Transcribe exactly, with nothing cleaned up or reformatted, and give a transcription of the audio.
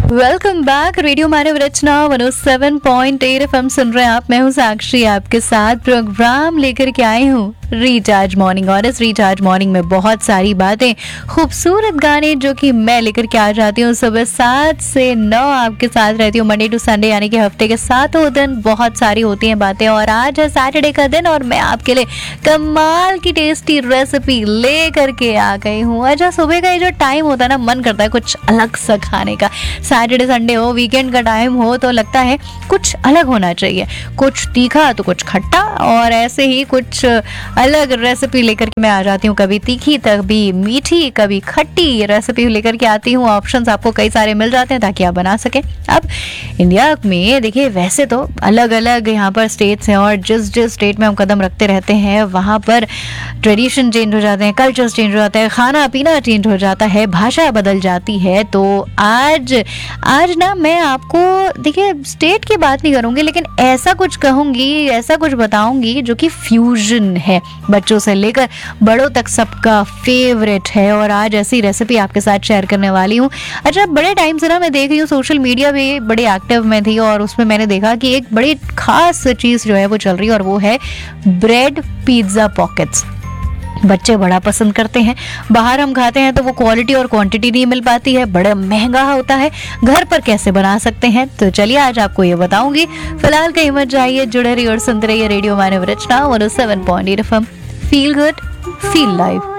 Welcome back. Radio मानव रचना एक सौ सात पॉइंट आठ एफएम सुन रहे हैं आप। मैं हूं साक्षी, आपके साथ प्रोग्राम लेकर के आई हूं रिचार्ज मॉर्निंग। और इस रिचार्ज मॉर्निंग में बहुत सारी बातें, खूबसूरत गाने जो कि मैं लेकर के आ जाती हूँ सुबह सात से नौ आपके साथ रहती हूँ, मंडे टू संडे, यानी कि हफ्ते के सातों दिन बहुत सारी होती हैं बातें। और आज है सैटरडे का दिन और मैं आपके लिए कमाल की टेस्टी रेसिपी ले करके आ गई हूँ। अच्छा, सुबह का ये जो टाइम होता है ना, मन करता है कुछ अलग सा खाने का। सैटरडे संडे हो, वीकेंड का टाइम हो, तो लगता है कुछ अलग होना चाहिए, कुछ तीखा तो कुछ खट्टा, और ऐसे ही कुछ अलग रेसिपी लेकर के मैं आ जाती हूँ। कभी तीखी, कभी मीठी, कभी खट्टी रेसिपी लेकर के आती हूँ। ऑप्शंस आपको कई सारे मिल जाते हैं ताकि आप बना सकें। अब इंडिया में देखिए, वैसे तो अलग अलग यहाँ पर स्टेट्स हैं और जिस जिस स्टेट में हम कदम रखते रहते हैं वहाँ पर ट्रेडिशन चेंज हो जाते हैं, कल्चर्स चेंज हो जाते हैं, खाना पीना चेंज हो जाता है, भाषा बदल जाती है। तो आज आज ना मैं आपको देखिए स्टेट की बात नहीं करूँगी, लेकिन ऐसा कुछ कहूँगी, ऐसा कुछ बताऊँगी जो कि फ्यूजन है, बच्चों से लेकर बड़ों तक सबका फेवरेट है। और आज ऐसी रेसिपी आपके साथ शेयर करने वाली हूँ। अच्छा, बड़े टाइम से ना मैं देख रही हूँ, सोशल मीडिया पे बड़े एक्टिव में थी और उसमें मैंने देखा कि एक बड़ी खास चीज़ जो है वो चल रही है, और वो है ब्रेड पिज्ज़ा पॉकेट्स। बच्चे बड़ा पसंद करते हैं। बाहर हम खाते हैं तो वो क्वालिटी और क्वांटिटी नहीं मिल पाती है, बड़ा महंगा होता है। घर पर कैसे बना सकते हैं, तो चलिए आज आपको ये बताऊंगी। फिलहाल कहीं मत जाइए, जुड़े रहिए और सुनते रहिए रेडियो मानव रचना एक सौ सात पॉइंट आठ FM. Feel good, feel live.